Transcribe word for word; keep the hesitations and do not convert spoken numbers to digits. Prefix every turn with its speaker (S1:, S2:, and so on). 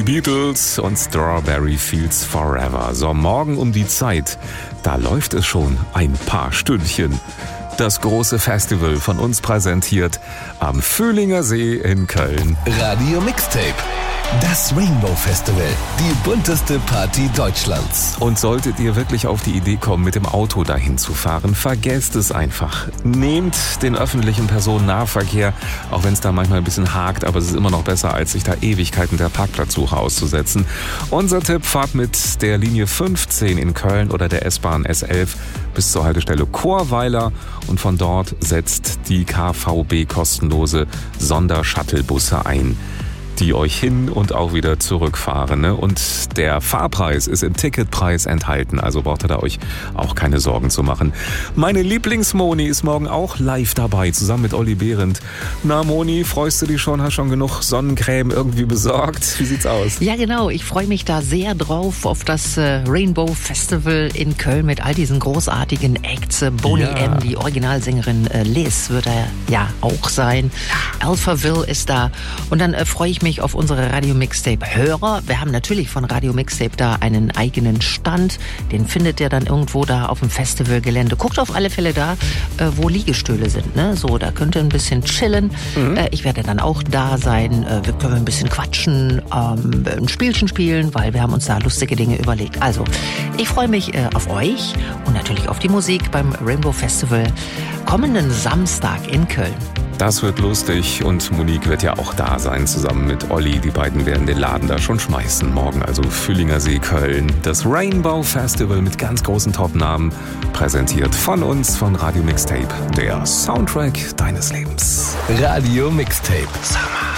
S1: Beatles und Strawberry Fields Forever. So, morgen um die Zeit, da läuft es schon ein paar Stündchen. Das große Festival von uns präsentiert am Fühlinger See in Köln.
S2: Radio Mixtape. Das Rainbow Festival, die bunteste Party Deutschlands.
S1: Und solltet ihr wirklich auf die Idee kommen, mit dem Auto dahin zu fahren, vergesst es einfach. Nehmt den öffentlichen Personennahverkehr, auch wenn es da manchmal ein bisschen hakt, aber es ist immer noch besser, als sich da Ewigkeiten der Parkplatzsuche auszusetzen. Unser Tipp, fahrt mit der Linie fünfzehn in Köln oder der S-Bahn S elf bis zur Haltestelle Chorweiler und von dort setzt die K V B kostenlose Sondershuttle-Busse ein, die euch hin und auch wieder zurückfahren. Ne? Und der Fahrpreis ist im Ticketpreis enthalten, also braucht ihr da euch auch keine Sorgen zu machen. Meine Lieblingsmoni ist morgen auch live dabei, zusammen mit Olli Behrendt. Na Moni, freust du dich schon? Hast schon genug Sonnencreme irgendwie besorgt? Wie sieht's aus?
S3: Ja genau, ich freue mich da sehr drauf auf das äh, Rainbow Festival in Köln mit all diesen großartigen Acts. Boney
S1: Ja.
S3: M., die Originalsängerin äh, Liz wird da ja auch sein. Alphaville ist da und dann äh, freue ich mich auf unsere Radio Mixtape Hörer. Wir haben natürlich von Radio Mixtape da einen eigenen Stand. Den findet ihr dann irgendwo da auf dem Festivalgelände. Guckt auf alle Fälle da, äh, wo Liegestühle sind. Ne? So, da könnt ihr ein bisschen chillen. Mhm. Äh, ich werde dann auch da sein. Äh, wir können ein bisschen quatschen, ähm, ein Spielchen spielen, weil wir haben uns da lustige Dinge überlegt. Also, ich freue mich äh, auf euch und natürlich auf die Musik beim Rainbow Festival kommenden Samstag in Köln.
S1: Das wird lustig und Monique wird ja auch da sein, zusammen mit Olli. Die beiden werden den Laden da schon schmeißen. Morgen also Fühlinger See, Köln. Das Rainbow Festival mit ganz großen Top-Namen. Präsentiert von uns, von Radio Mixtape. Der Soundtrack deines Lebens.
S2: Radio Mixtape.
S1: Summer.